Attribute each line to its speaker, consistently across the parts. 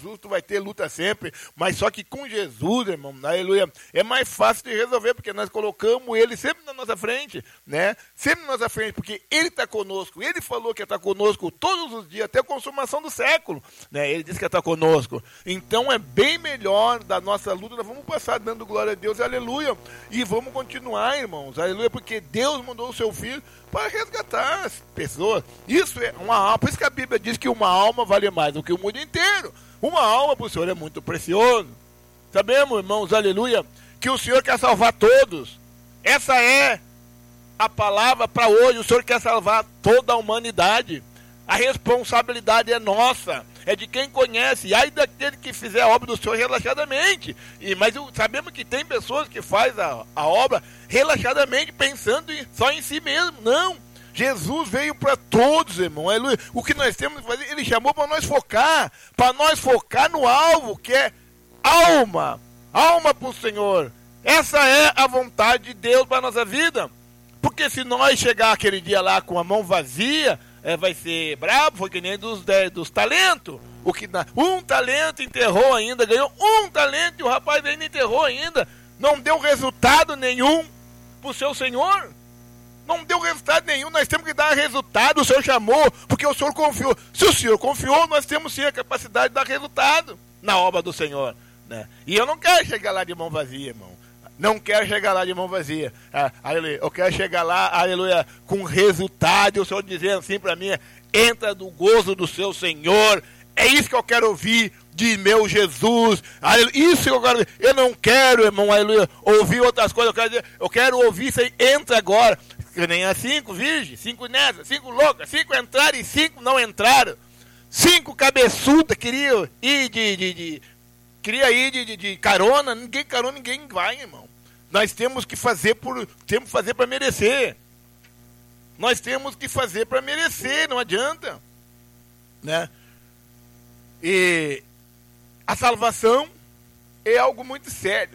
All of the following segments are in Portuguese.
Speaker 1: Jesus tu vai ter luta sempre, mas só que com Jesus, irmão, aleluia, é mais fácil de resolver, porque nós colocamos ele sempre na nossa frente, né? Sempre na nossa frente, porque ele está conosco, ele falou que ia estar conosco todos os dias, até a consumação do século, né? Ele disse que ia estar conosco. Então é bem melhor da nossa luta, nós vamos passar dando glória a Deus, aleluia, e vamos continuar, irmãos, aleluia, porque Deus mandou o seu Filho para resgatar as pessoas. Isso é uma alma, por isso que a Bíblia diz que uma alma vale mais do que o mundo inteiro. Uma alma para o Senhor é muito precioso. Sabemos, irmãos, aleluia, que o Senhor quer salvar todos. Essa é a palavra para hoje. O Senhor quer salvar toda a humanidade. A responsabilidade é nossa, é de quem conhece, e aí daquele que fizer a obra do Senhor relaxadamente. Mas sabemos que tem pessoas que fazem a obra relaxadamente, pensando só em si mesmo. Não, Jesus veio para todos, irmão, aleluia. O que nós temos que fazer, ele chamou para nós focar no alvo, que é alma para o Senhor. Essa é a vontade de Deus para a nossa vida. Porque se nós chegar aquele dia lá com a mão vazia, vai ser brabo, foi que nem dos talentos. Um talento enterrou ainda, ganhou um talento e o rapaz ainda enterrou ainda. Não deu resultado nenhum para o seu Senhor. Não deu resultado nenhum, nós temos que dar resultado. O Senhor chamou, porque o Senhor confiou. Se o Senhor confiou, nós temos sim a capacidade de dar resultado na obra do Senhor, né? E eu não quero chegar lá de mão vazia, irmão. Não quero chegar lá de mão vazia. Aleluia. Eu quero chegar lá, aleluia, com resultado. E o Senhor dizendo assim para mim: entra do gozo do seu Senhor. É isso que eu quero ouvir de meu Jesus. Aleluia. Isso que eu quero ouvir. Eu não quero, irmão, aleluia, ouvir outras coisas. Eu quero ouvir isso aí. Entra agora. Que nem as 5 virgens, 5 nessas, 5 loucas, 5 entraram e 5 não entraram. 5 cabeçudas queriam ir de carona. Ninguém vai, irmão. Nós temos que fazer para merecer. Nós temos que fazer para merecer, não adianta, né? E a salvação é algo muito sério.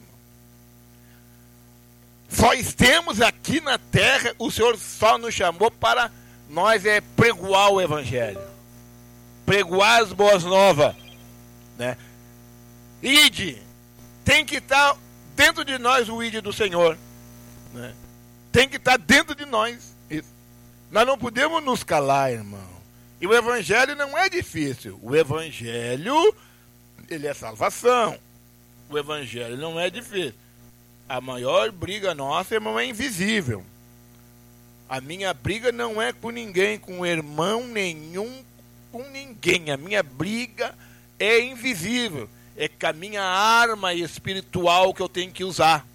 Speaker 1: Só estamos aqui na terra, o Senhor só nos chamou para nós pregoar o Evangelho, pregoar as boas novas, né? Ide, tem que estar dentro de nós o ide do Senhor, né? Tem que estar dentro de nós. Isso. Nós não podemos nos calar, irmão. E o Evangelho não é difícil. O Evangelho, ele é salvação. O Evangelho não é difícil. A maior briga nossa, irmão, é invisível. A minha briga não é com ninguém, com irmão nenhum, com ninguém. A minha briga é invisível. É com a minha arma espiritual que eu tenho que usar.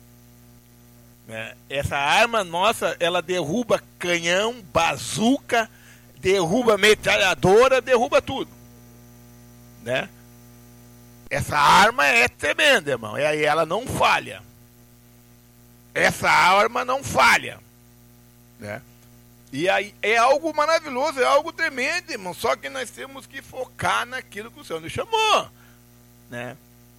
Speaker 1: Essa arma nossa, ela derruba canhão, bazuca, derruba metralhadora, derruba tudo, né? Essa arma é tremenda, irmão. E ela não falha. Essa arma não falha, né? E aí é algo maravilhoso, é algo tremendo, irmão. Só que nós temos que focar naquilo que o Senhor nos chamou, né?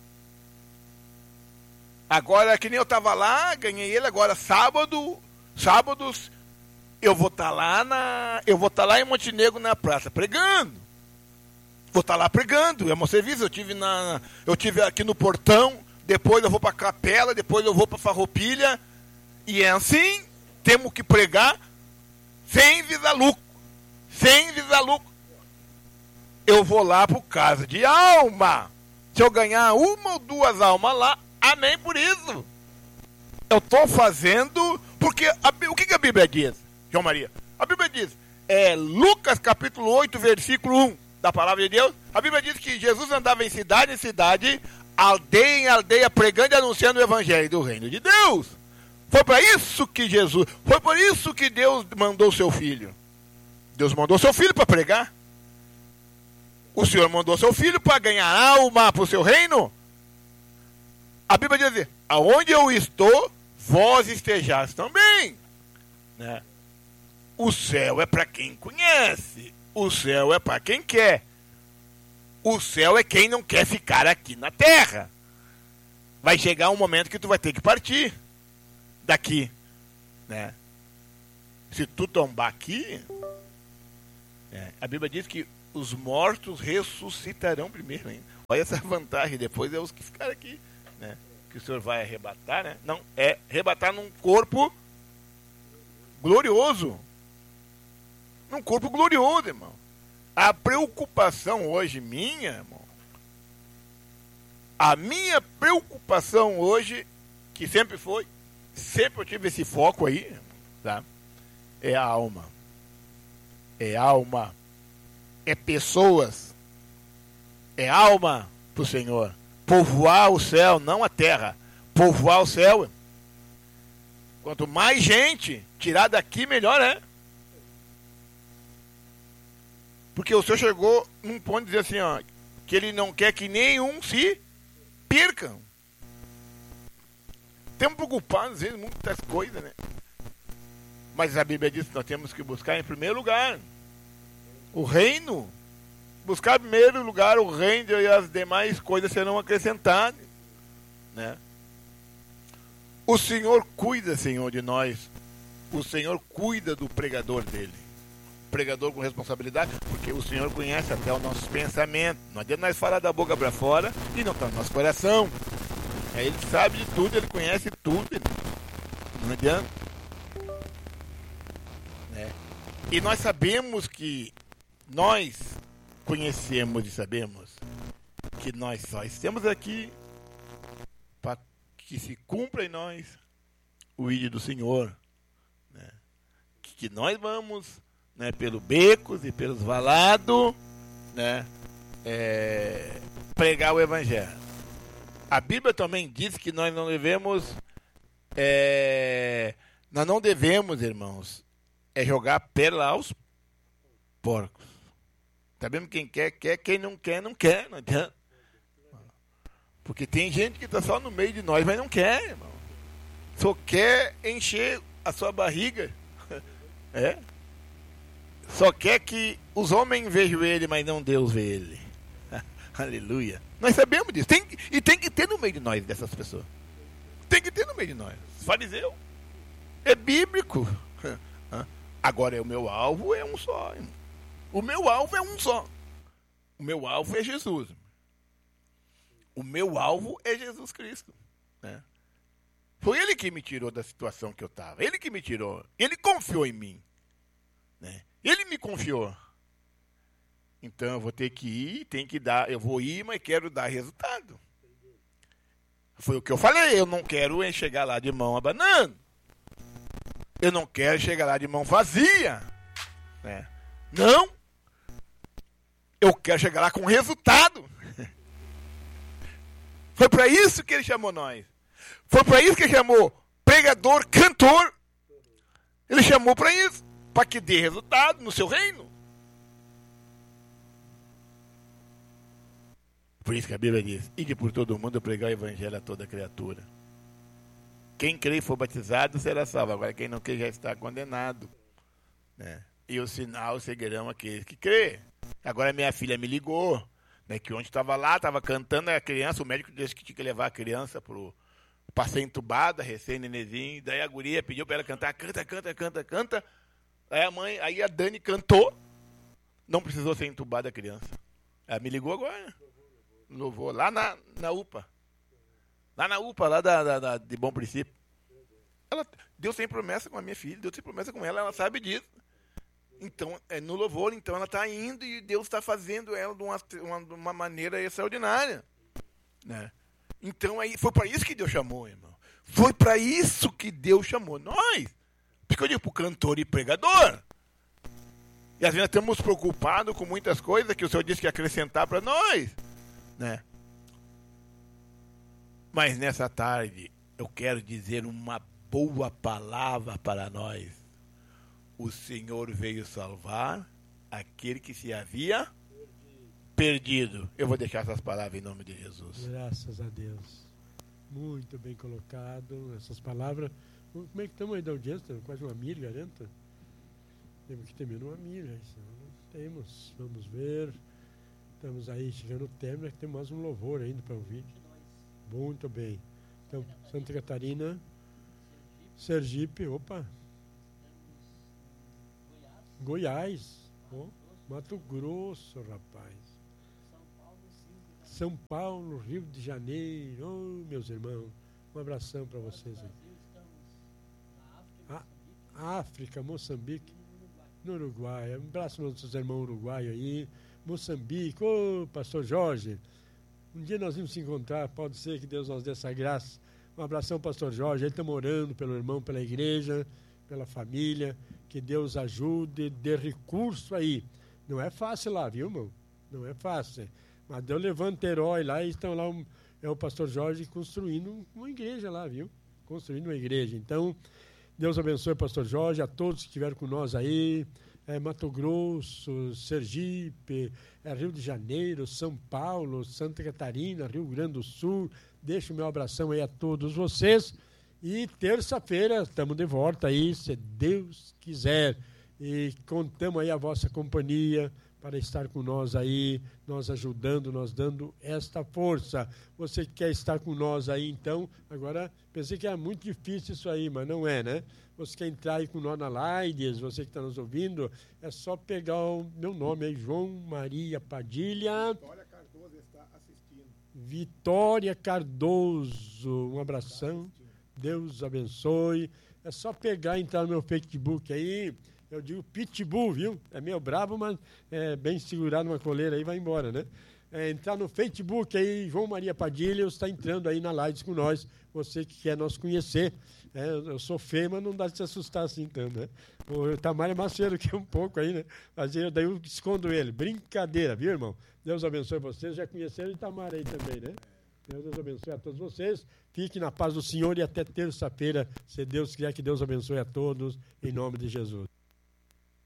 Speaker 1: Agora, que nem eu estava lá, ganhei ele agora sábados, eu vou estar lá em Montenegro na praça pregando. Vou estar lá pregando, é meu serviço. Eu tive aqui no portão, depois eu vou para a capela, depois eu vou para Farroupilha. E é assim, temos que pregar sem visar lucro. Sem visar lucro. Eu vou lá por casa de alma. Se eu ganhar 1 ou 2 almas lá, amém por isso. Eu estou fazendo, porque o que a Bíblia diz, João Maria? A Bíblia diz, Lucas capítulo 8, versículo 1 da palavra de Deus. A Bíblia diz que Jesus andava em cidade, aldeia em aldeia, pregando e anunciando o evangelho do reino de Deus. Foi por isso que Deus mandou o seu filho. Deus mandou o seu filho para pregar. O Senhor mandou o seu filho para ganhar alma para o seu reino. A Bíblia diz, aonde eu estou, vós estejais também, né? O céu é para quem conhece. O céu é para quem quer. O céu é quem não quer ficar aqui na terra. Vai chegar um momento que tu vai ter que partir daqui, né? Se tu tombar aqui, a Bíblia diz que os mortos ressuscitarão primeiro ainda. Olha essa vantagem, depois é os caras aqui, né? Que o Senhor vai arrebatar, né? Não, é arrebatar num corpo glorioso. Num corpo glorioso, irmão. A preocupação hoje minha, irmão, a minha preocupação hoje, que sempre foi, sempre eu tive esse foco aí, tá? É a alma. É alma. É pessoas. É alma pro Senhor. Povoar o céu, não a terra. Povoar o céu. Quanto mais gente tirar daqui, melhor é. Porque o Senhor chegou num ponto de dizer assim, ó, que Ele não quer que nenhum se perca. Temos preocupados, às vezes, muitas coisas, né? Mas a Bíblia diz que nós temos que buscar em primeiro lugar o reino. Buscar em primeiro lugar o reino e as demais coisas serão acrescentadas, né? O Senhor cuida, Senhor, de nós. O Senhor cuida do pregador dele. Pregador com responsabilidade, porque o Senhor conhece até o nosso pensamento. Não adianta nós falar da boca para fora e não está no nosso coração. Ele sabe de tudo, Ele conhece tudo. Não adianta. E nós sabemos que nós conhecemos e sabemos que nós só estamos aqui para que se cumpra em nós o ídolo do Senhor, né? Que nós vamos, né, pelos becos e pelos valados, né, pregar o Evangelho. A Bíblia também diz que nós não devemos, irmãos, jogar pérola aos porcos. Sabemos quem quer, quem não quer, não quer, não adianta. Porque tem gente que está só no meio de nós, mas não quer, irmão. Só quer encher a sua barriga. Só quer que os homens vejam ele, mas não Deus vê ele. Aleluia. Nós sabemos disso. Tem que ter no meio de nós dessas pessoas. Tem que ter no meio de nós. Fariseu. É bíblico. Agora, o meu alvo é um só. Irmão. O meu alvo é um só. O meu alvo é Jesus. O meu alvo é Jesus Cristo. Né? Foi Ele que me tirou da situação que eu estava. Ele que me tirou. Ele confiou em mim. Né? Ele me confiou. Então eu vou ter que ir, tem que dar. Eu vou ir, mas quero dar resultado. Foi o que eu falei. Eu não quero chegar lá de mão abanando. Eu não quero chegar lá de mão vazia. Né? Não. Eu quero chegar lá com resultado. Foi para isso que Ele chamou nós. Foi para isso que Ele chamou pregador, cantor. Ele chamou para isso. Para que dê resultado no seu reino. Por isso que a Bíblia diz: ide por todo mundo pregar o Evangelho a toda criatura. Quem crê e for batizado será salvo. Agora quem não crê já está condenado. Né? E o sinal seguirão aqueles que crê. Agora minha filha me ligou, né, que ontem estava lá, estava cantando a criança, o médico disse que tinha que levar a criança para ser entubada, recém-nenezinho. Daí a guria pediu para ela cantar, canta. Aí a Dani cantou, não precisou ser entubada a criança. Ela me ligou agora, louvou, lá na UPA. Lá na UPA, lá de Bom Princípio. Deus tem promessa com a minha filha, Deus tem promessa com ela sabe disso. Então, no louvor, então ela está indo e Deus está fazendo ela de uma maneira extraordinária. Né? Então, aí, foi para isso que Deus chamou, irmão. Foi para isso que Deus chamou nós. Porque eu digo para o cantor e pregador. E às vezes nós estamos preocupados com muitas coisas que o Senhor disse que ia acrescentar para nós. Né? Mas nessa tarde, eu quero dizer uma boa palavra para nós. O Senhor veio salvar aquele que se havia perdido. Eu vou deixar essas palavras em nome de Jesus.
Speaker 2: Graças a Deus. Muito bem colocado essas palavras. Como é que estamos aí da audiência? Quase uma milha, garanto? Temos que terminar uma milha. Temos, vamos ver. Estamos aí chegando no término, temos mais um louvor ainda para ouvir. Muito bem. Então, Santa Catarina, Sergipe, Goiás, Mato Grosso, rapaz. São Paulo, Rio de Janeiro. Oh, meus irmãos, um abração para vocês aí. África, Moçambique, no Uruguai. Um abraço para os nossos irmãos uruguaios aí. Moçambique, ô pastor Jorge. Um dia nós vamos se encontrar, pode ser que Deus nos dê essa graça. Um abração, pastor Jorge. Ele está orando pelo irmão, pela igreja, pela família. Que Deus ajude, dê recurso aí. Não é fácil lá, viu, irmão? Não é fácil. Mas Deus levanta herói lá e estão lá, é o pastor Jorge construindo uma igreja lá, viu? Construindo uma igreja. Então, Deus abençoe o pastor Jorge, a todos que estiveram com nós aí, Mato Grosso, Sergipe, Rio de Janeiro, São Paulo, Santa Catarina, Rio Grande do Sul. Deixo o meu abração aí a todos vocês. E terça-feira estamos de volta aí, se Deus quiser. E contamos aí a vossa companhia para estar com nós aí, nós ajudando, nós dando esta força. Você que quer estar com nós aí, então, agora, pensei que era muito difícil isso aí, mas não é, né? Você quer entrar aí com nós na Lides, você que está nos ouvindo, é só pegar o meu nome aí, João Maria Padilha.
Speaker 1: Vitória Cardoso está assistindo.
Speaker 2: Vitória Cardoso, um abração, Deus abençoe. É só pegar e entrar no meu Facebook aí. Eu digo pitbull, viu? É meio bravo, mas é bem segurado numa coleira aí, vai embora, né? Entrar no Facebook aí, João Maria Padilha, você está entrando aí na live com nós, você que quer nos conhecer. Eu sou feio, mas não dá de se assustar assim tanto, né? O Tamar é mais feio que um pouco aí, né? Mas daí eu escondo ele. Brincadeira, viu, irmão? Deus abençoe vocês. Já conheceram o Tamar aí também, né? Deus abençoe a todos vocês. Fique na paz do Senhor e até terça-feira, se Deus quiser, que Deus abençoe a todos, em nome de Jesus.